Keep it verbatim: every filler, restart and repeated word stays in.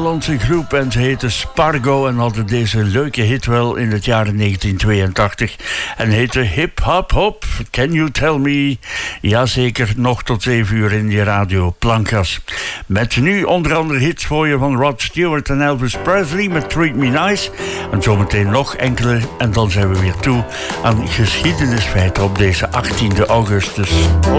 Nederlandse groep en ze heette Spargo en hadden deze leuke hit wel in het jaar negentien tweeëntachtig en heette Hip Hop Hop, Can You Tell Me? Jazeker, nog tot zeven uur in die radio Plankas. Met nu onder andere hits voor je van Rod Stewart en Elvis Presley met Treat Me Nice en zometeen nog enkele en dan zijn we weer toe aan geschiedenisfeiten op deze achttiende augustus.